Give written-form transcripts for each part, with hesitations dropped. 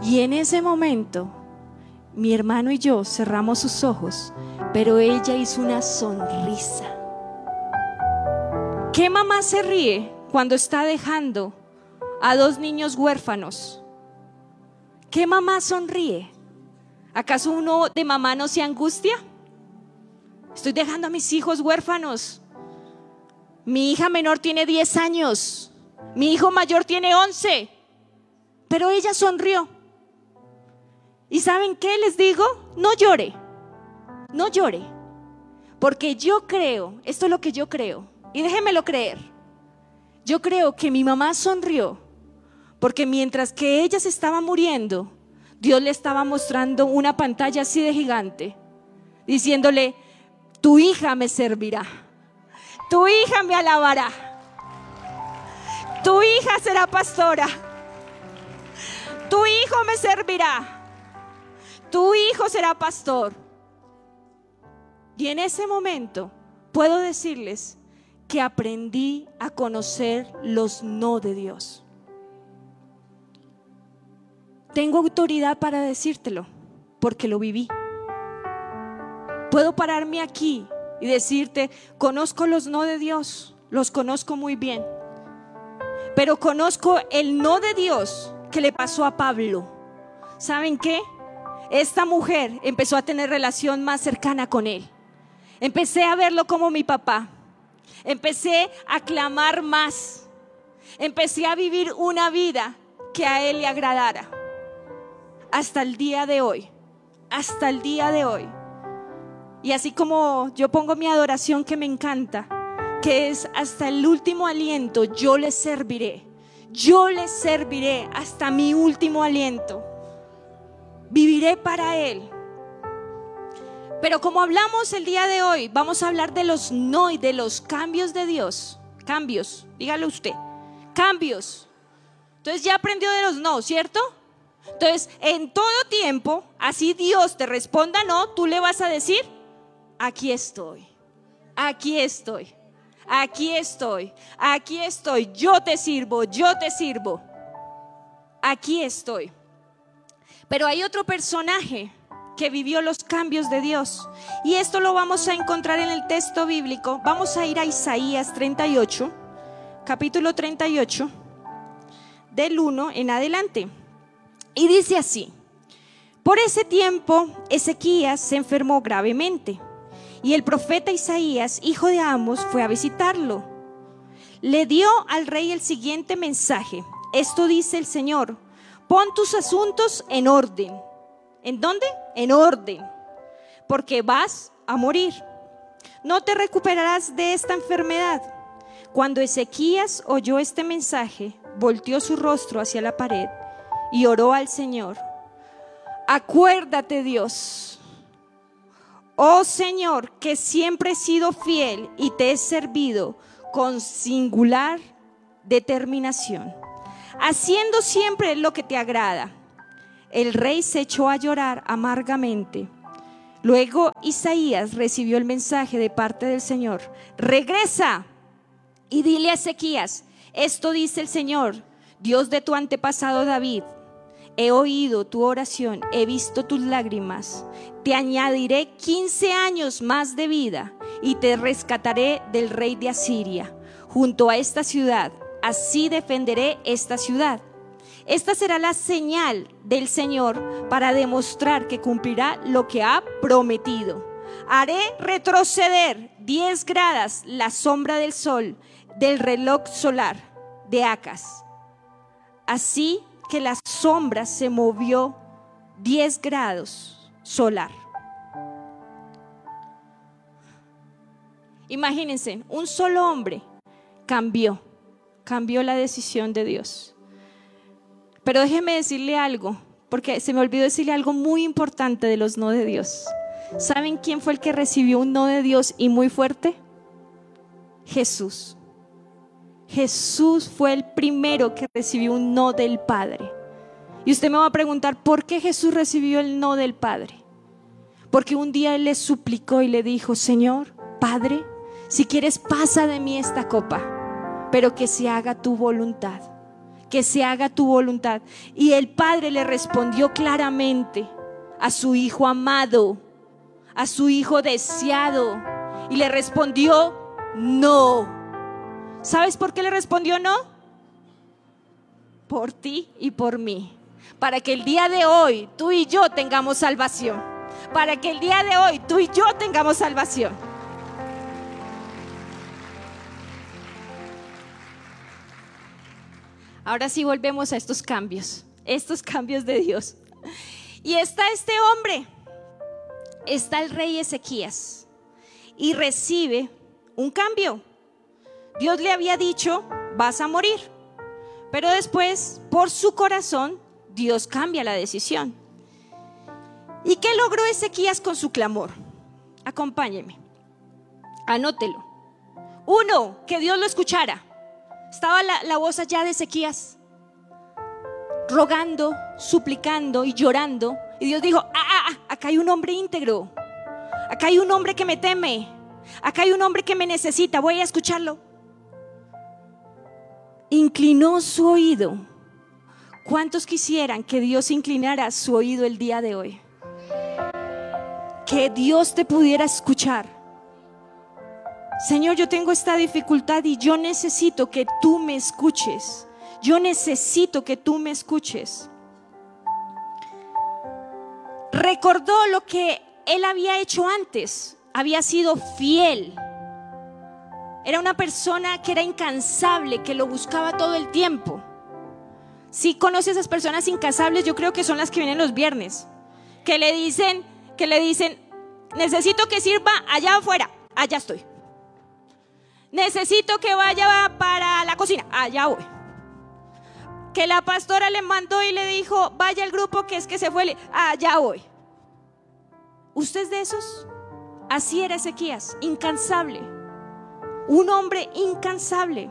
Y en ese momento, mi hermano y yo cerramos sus ojos, pero ella hizo una sonrisa. ¿Qué mamá se ríe cuando está dejando a 2 niños huérfanos? ¿Qué mamá sonríe? ¿Acaso uno de mamá no se angustia? Estoy dejando a mis hijos huérfanos. Mi hija menor tiene 10 años. Mi hijo mayor tiene 11. Pero ella sonrió. ¿Y saben qué les digo? No llore. No llore. Porque yo creo, esto es lo que yo creo, y déjenmelo creer. Yo creo que mi mamá sonrió porque mientras que ella se estaba muriendo, Dios le estaba mostrando una pantalla así de gigante, diciéndole: tu hija me servirá, tu hija me alabará, tu hija será pastora, tu hijo me servirá, tu hijo será pastor. Y en ese momento puedo decirles que aprendí a conocer los no de Dios. Tengo autoridad para decírtelo porque lo viví. Puedo pararme aquí y decirte: conozco los no de Dios, los conozco muy bien, pero conozco el no de Dios que le pasó a Pablo. ¿Saben qué? Esta mujer empezó a tener relación más cercana con él. Empecé a verlo como mi papá. Empecé a clamar más. Empecé a vivir una vida que a él le agradara. Hasta el día de hoy. Hasta el día de hoy. Y así como yo pongo mi adoración que me encanta, que es hasta el último aliento, yo le serviré. Yo le serviré hasta mi último aliento. Viviré para él. Pero como hablamos el día de hoy, vamos a hablar de los no y de los cambios de Dios. Cambios, dígalo usted. Cambios. Entonces ya aprendió de los no, ¿cierto? Entonces en todo tiempo, así Dios te responda no, tú le vas a decir: aquí estoy, aquí estoy, aquí estoy, aquí estoy, yo te sirvo, aquí estoy. Pero hay otro personaje que vivió los cambios de Dios, y esto lo vamos a encontrar en el texto bíblico. Vamos a ir a Isaías 38, capítulo 38, del 1 en adelante, y dice así: por ese tiempo Ezequías se enfermó gravemente, y el profeta Isaías, hijo de Amos, fue a visitarlo. Le dio al rey el siguiente mensaje: esto dice el Señor, pon tus asuntos en orden. ¿En dónde? En orden, porque vas a morir. No te recuperarás de esta enfermedad. Cuando Ezequías oyó este mensaje, volteó su rostro hacia la pared y oró al Señor: acuérdate, Dios, oh Señor, que siempre he sido fiel y te he servido con singular determinación, haciendo siempre lo que te agrada. El rey se echó a llorar amargamente. Luego Isaías recibió el mensaje de parte del Señor: regresa y dile a Ezequías, esto dice el Señor, Dios de tu antepasado David, he oído tu oración, he visto tus lágrimas, te añadiré 15 años más de vida y te rescataré del rey de Asiria. Junto a esta ciudad, así defenderé esta ciudad. Esta será la señal del Señor para demostrar que cumplirá lo que ha prometido. Haré retroceder 10 grados la sombra del sol del reloj solar de Acaz. Así que la sombra se movió 10 grados solar. Imagínense, un solo hombre cambió la decisión de Dios. Pero déjeme decirle algo, porque se me olvidó decirle algo muy importante de los no de Dios. ¿Saben quién fue el que recibió un no de Dios y muy fuerte? Jesús. Jesús fue el primero que recibió un no del Padre. Y usted me va a preguntar, ¿por qué Jesús recibió el no del Padre? Porque un día Él le suplicó y le dijo: Señor, Padre, si quieres pasa de mí esta copa, pero que se haga tu voluntad. que se haga tu voluntad. Y el padre le respondió claramente a su hijo amado, a su hijo deseado, y le respondió no. ¿Sabes por qué le respondió no? Por ti y por mí, para que el día de hoy tú y yo tengamos salvación, para que el día de hoy tú y yo tengamos salvación. Ahora sí volvemos a estos cambios de Dios. Y está este hombre, está el rey Ezequías, y recibe un cambio. Dios le había dicho, vas a morir, pero después, por su corazón, Dios cambia la decisión. ¿Y qué logró Ezequías con su clamor? Acompáñeme, anótelo. 1, que Dios lo escuchara. Estaba la voz allá de Ezequías, rogando, suplicando y llorando. Y Dios dijo, acá hay un hombre íntegro, acá hay un hombre que me teme, acá hay un hombre que me necesita, voy a escucharlo. Inclinó su oído. ¿Cuántos quisieran que Dios inclinara su oído el día de hoy? Que Dios te pudiera escuchar. Señor, yo tengo esta dificultad y yo necesito que tú me escuches. Yo necesito que tú me escuches. Recordó lo que él había hecho antes. Había sido fiel. Era una persona que era incansable, que lo buscaba todo el tiempo. Si conoces a esas personas incansables, yo creo que son las que vienen los viernes, que le dicen, necesito que sirva allá afuera, allá estoy. Necesito que vaya para la cocina, allá voy. Que la pastora le mandó y le dijo, vaya al grupo que es que se fue, allá voy. ¿Usted es de esos? Así era Ezequías, incansable. Un hombre incansable.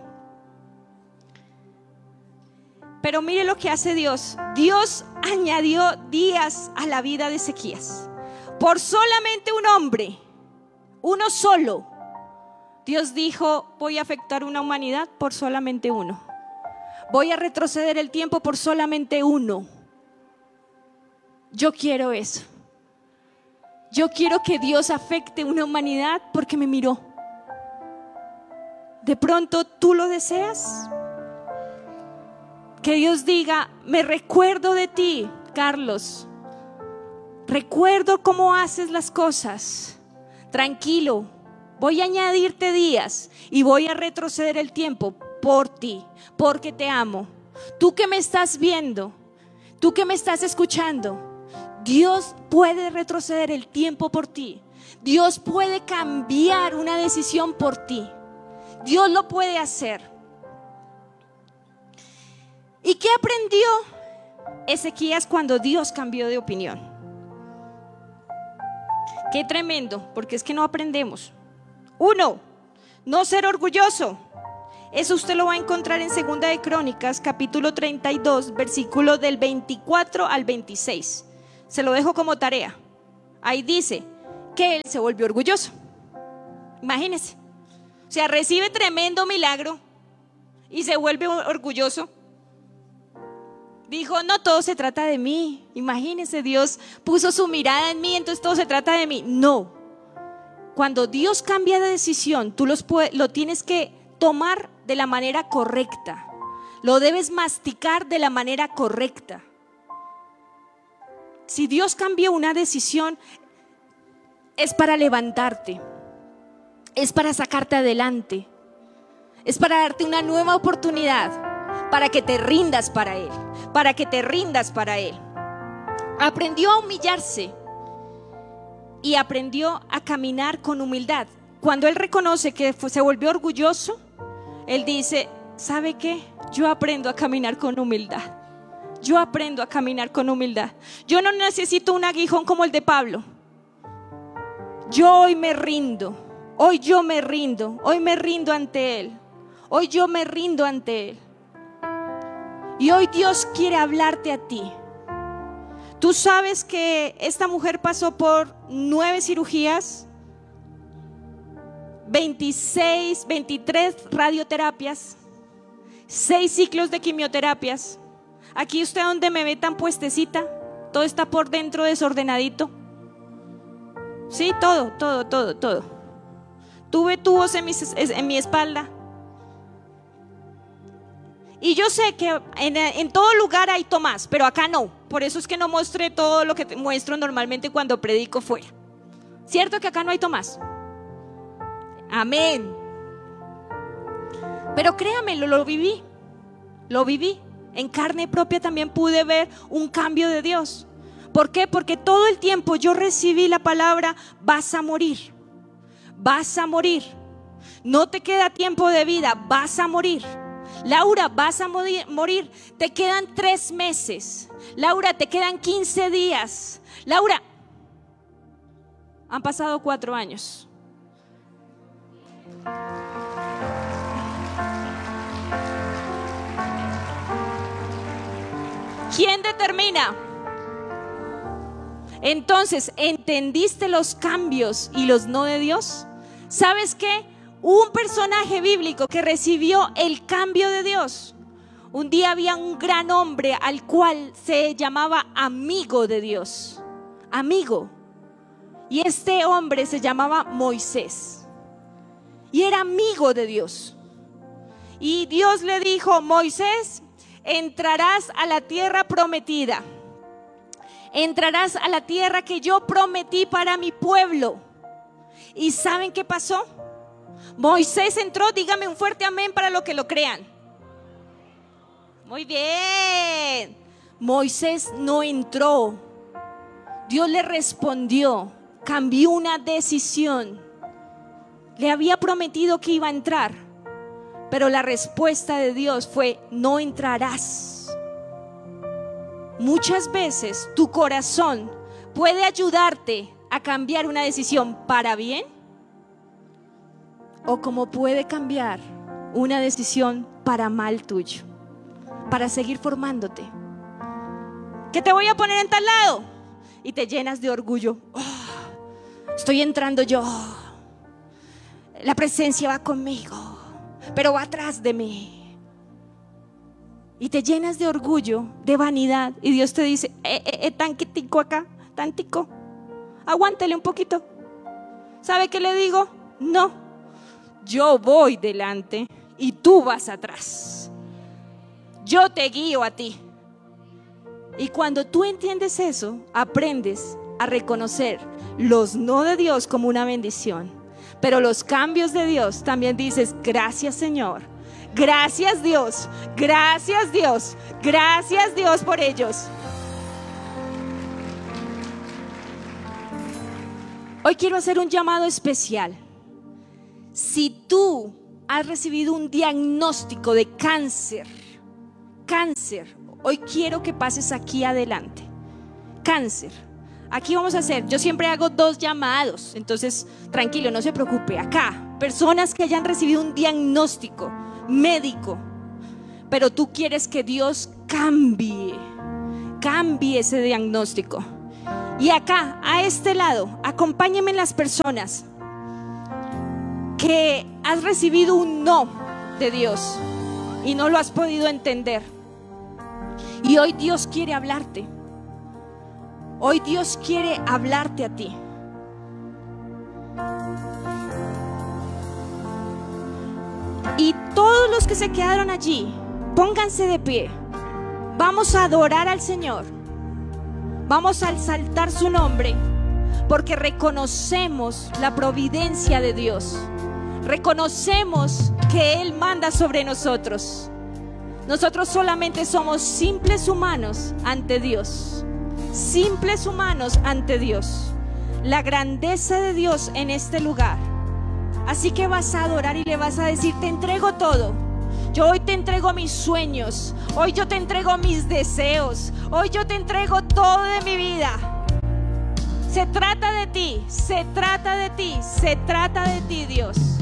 Pero mire lo que hace Dios. Dios añadió días a la vida de Ezequías. Por solamente un hombre, uno solo. Dios dijo, voy a afectar una humanidad por solamente uno. Voy a retroceder el tiempo por solamente uno. Yo quiero eso. Yo quiero que Dios afecte una humanidad porque me miró. De pronto tú lo deseas. Que Dios diga, me recuerdo de ti, Carlos. Recuerdo cómo haces las cosas. Tranquilo, voy a añadirte días y voy a retroceder el tiempo por ti, porque te amo. Tú que me estás viendo, tú que me estás escuchando, Dios puede retroceder el tiempo por ti. Dios puede cambiar una decisión por ti. Dios lo puede hacer. ¿Y qué aprendió Ezequías cuando Dios cambió de opinión? Qué tremendo, porque es que no aprendemos. 1, no ser orgulloso. Eso usted lo va a encontrar en 2 de Crónicas, capítulo 32, versículo del 24 al 26. Se lo dejo como tarea. Ahí dice que él se volvió orgulloso. Imagínense. O sea, recibe tremendo milagro y se vuelve orgulloso. Dijo, no, todo se trata de mí. Imagínense, Dios puso su mirada en mí, entonces todo se trata de mí. No. Cuando Dios cambia de decisión, tú lo tienes que tomar de la manera correcta. Lo debes masticar de la manera correcta. Si Dios cambió una decisión, es para levantarte. Es para sacarte adelante. Es para darte una nueva oportunidad. Para que te rindas para Él. Para que te rindas para Él. Aprendió a humillarse. Y aprendió a caminar con humildad. Cuando Él reconoce que se volvió orgulloso, Él dice, ¿sabe qué? Yo aprendo a caminar con humildad. Yo aprendo a caminar con humildad. Yo no necesito un aguijón como el de Pablo. Yo hoy me rindo. Hoy yo me rindo. Hoy me rindo ante Él. Hoy yo me rindo ante Él. Y hoy Dios quiere hablarte a ti. Tú sabes que esta mujer pasó por 9 cirugías, 23 radioterapias, 6 ciclos de quimioterapias. Aquí usted donde me ve tan puestecita, todo está por dentro desordenadito. Sí, todo. Tuve tubos en mi espalda. Y yo sé que en todo lugar hay Tomás, pero acá no. Por eso es que no mostré todo lo que muestro normalmente cuando predico fuera. ¿Cierto que acá no hay Tomás? Amén. Pero créame, lo viví. En carne propia también pude ver un cambio de Dios. ¿Por qué? Porque todo el tiempo yo recibí la palabra: vas a morir. Vas a morir. No te queda tiempo de vida, vas a morir. Laura, vas a morir. Te quedan 3 meses. Laura, te quedan 15 días. Laura, han pasado 4 años. ¿Quién determina? Entonces, ¿entendiste los cambios y los no de Dios? ¿Sabes qué? Un personaje bíblico que recibió el cambio de Dios. Un día había un gran hombre al cual se llamaba amigo de Dios. Amigo. Y este hombre se llamaba Moisés. Y era amigo de Dios. Y Dios le dijo: Moisés, entrarás a la tierra prometida. Entrarás a la tierra que yo prometí para mi pueblo. ¿Y saben qué pasó? Moisés entró. Dígame un fuerte amén para los que lo crean. Muy bien. Moisés no entró. Dios le respondió. Cambió una decisión. Le había prometido que iba a entrar, pero la respuesta de Dios fue: no entrarás. Muchas veces tu corazón puede ayudarte a cambiar una decisión para bien, o como puede cambiar una decisión para mal tuyo, para seguir formándote. Que te voy a poner en tal lado y te llenas de orgullo. Estoy entrando yo, la presencia va conmigo, pero va atrás de mí. Y te llenas de orgullo, de vanidad, y Dios te dice: tanquitico acá, tantico, aguántale un poquito. ¿Sabe qué le digo? No, yo voy delante y tú vas atrás. Yo te guío a ti. Y cuando tú entiendes eso, aprendes a reconocer los no de Dios como una bendición, pero los cambios de Dios también dices: gracias, Señor, gracias, Dios, gracias, Dios, gracias, Dios, por ellos. Hoy quiero hacer un llamado especial. Si tú has recibido un diagnóstico de cáncer, hoy quiero que pases aquí adelante. Cáncer. Aquí vamos a hacer, yo siempre hago 2 llamados, entonces tranquilo, no se preocupe. Acá, personas que hayan recibido un diagnóstico médico, pero tú quieres que Dios cambie ese diagnóstico. Y acá, a este lado, acompáñenme las personas que has recibido un no de Dios y no lo has podido entender. Y hoy Dios quiere hablarte. Hoy Dios quiere hablarte a ti. Y todos los que se quedaron allí, pónganse de pie. Vamos a adorar al Señor. Vamos a exaltar su nombre, porque reconocemos la providencia de Dios. Reconocemos que Él manda sobre nosotros. Nosotros solamente somos simples humanos ante Dios. Simples humanos ante Dios. La grandeza de Dios en este lugar. Así que vas a adorar y le vas a decir: te entrego todo. Yo hoy te entrego mis sueños. Hoy yo te entrego mis deseos. Hoy yo te entrego todo de mi vida. Se trata de ti. Se trata de ti. Se trata de ti, Dios.